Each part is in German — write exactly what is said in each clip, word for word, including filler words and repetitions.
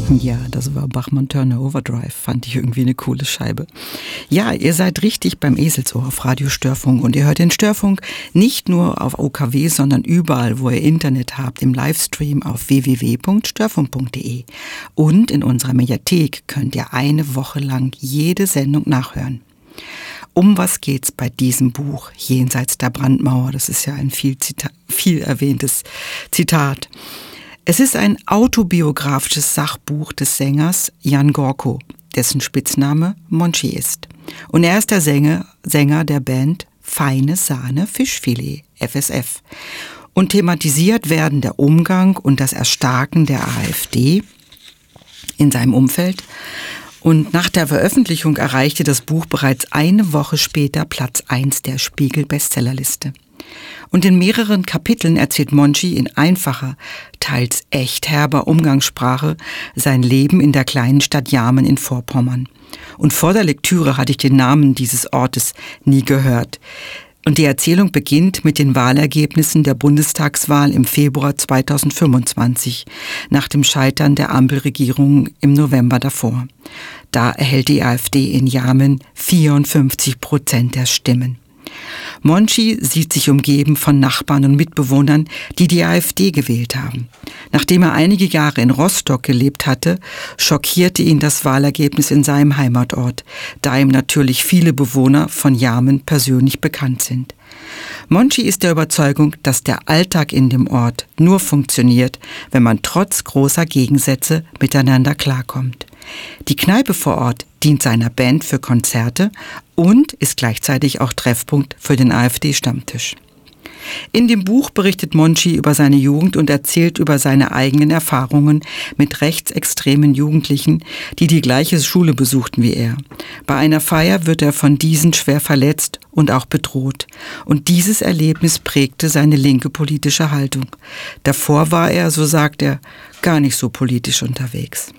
Ja, das war Bachmann-Turner Overdrive, fand ich irgendwie eine coole Scheibe. Ja, ihr seid richtig beim Eselsohr auf Radio Störfunk und ihr hört den Störfunk nicht nur auf O K W, sondern überall, wo ihr Internet habt, im Livestream auf w w w punkt störfunk punkt d e. Und in unserer Mediathek könnt ihr eine Woche lang jede Sendung nachhören. Um was geht's bei diesem Buch Jenseits der Brandmauer? Das ist ja ein viel, Zita- viel erwähntes Zitat. Es ist ein autobiografisches Sachbuch des Sängers Jan Gorko, dessen Spitzname Monchi ist. Und er ist der Sänger, Sänger der Band Feine Sahne Fischfilet, F S F. Und thematisiert werden der Umgang und das Erstarken der AfD in seinem Umfeld. Und nach der Veröffentlichung erreichte das Buch bereits eine Woche später Platz eins der Spiegel-Bestsellerliste. Und in mehreren Kapiteln erzählt Monchi in einfacher, teils echt herber Umgangssprache sein Leben in der kleinen Stadt Jarmen in Vorpommern. Und vor der Lektüre hatte ich den Namen dieses Ortes nie gehört. Und die Erzählung beginnt mit den Wahlergebnissen der Bundestagswahl im Februar zweitausendfünfundzwanzig, nach dem Scheitern der Ampelregierung im November davor. Da erhält die AfD in Jarmen vierundfünfzig Prozent der Stimmen. Monchi sieht sich umgeben von Nachbarn und Mitbewohnern, die die AfD gewählt haben. Nachdem er einige Jahre in Rostock gelebt hatte, schockierte ihn das Wahlergebnis in seinem Heimatort, da ihm natürlich viele Bewohner von Jarmen persönlich bekannt sind. Monchi ist der Überzeugung, dass der Alltag in dem Ort nur funktioniert, wenn man trotz großer Gegensätze miteinander klarkommt. Die Kneipe vor Ort dient seiner Band für Konzerte und ist gleichzeitig auch Treffpunkt für den AfD-Stammtisch. In dem Buch berichtet Monchi über seine Jugend und erzählt über seine eigenen Erfahrungen mit rechtsextremen Jugendlichen, die die gleiche Schule besuchten wie er. Bei einer Feier wird er von diesen schwer verletzt und auch bedroht. Und dieses Erlebnis prägte seine linke politische Haltung. Davor war er, so sagt er, gar nicht so politisch unterwegs.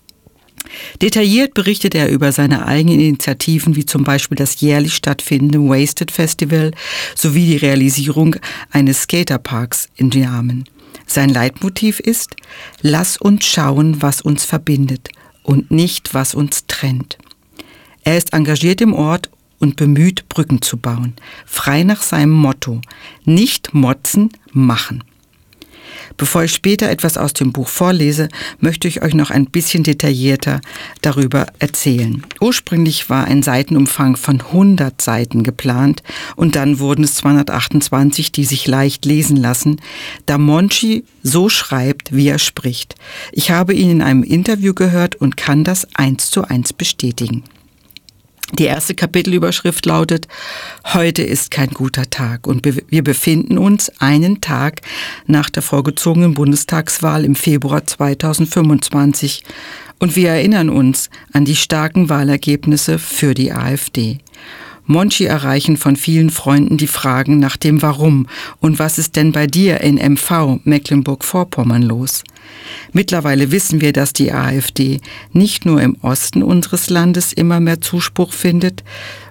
Detailliert berichtet er über seine eigenen Initiativen, wie zum Beispiel das jährlich stattfindende Wasted Festival sowie die Realisierung eines Skaterparks in Jarmen. Sein Leitmotiv ist: Lass uns schauen, was uns verbindet und nicht, was uns trennt. Er ist engagiert im Ort und bemüht, Brücken zu bauen, frei nach seinem Motto: Nicht motzen, machen. Bevor ich später etwas aus dem Buch vorlese, möchte ich euch noch ein bisschen detaillierter darüber erzählen. Ursprünglich war ein Seitenumfang von hundert Seiten geplant und dann wurden es zweihundertachtundzwanzig, die sich leicht lesen lassen, da Monchi so schreibt, wie er spricht. Ich habe ihn in einem Interview gehört und kann das eins zu eins bestätigen. Die erste Kapitelüberschrift lautet: Heute ist kein guter Tag und be- wir befinden uns einen Tag nach der vorgezogenen Bundestagswahl im Februar zweitausendfünfundzwanzig und wir erinnern uns an die starken Wahlergebnisse für die AfD. Monchi erreichen von vielen Freunden die Fragen nach dem Warum und was ist denn bei dir in M V Mecklenburg-Vorpommern los? Mittlerweile wissen wir, dass die AfD nicht nur im Osten unseres Landes immer mehr Zuspruch findet,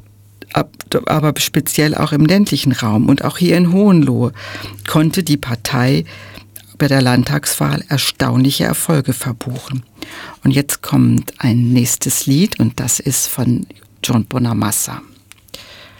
aber speziell auch im ländlichen Raum. Und auch hier in Hohenlohe konnte die Partei bei der Landtagswahl erstaunliche Erfolge verbuchen. Und jetzt kommt ein nächstes Lied und das ist von John Bonamassa.